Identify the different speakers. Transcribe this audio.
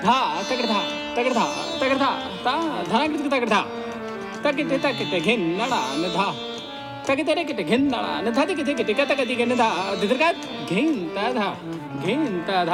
Speaker 1: धा तगड धा तगड धा तगड धा ता धा किती तगड धा तकिते घेन्नडा न धा तकिते रे किती घेन्नडा न धा किती किती कता कधी घेन धा दिदरकात घेन ता धा घेन ता धा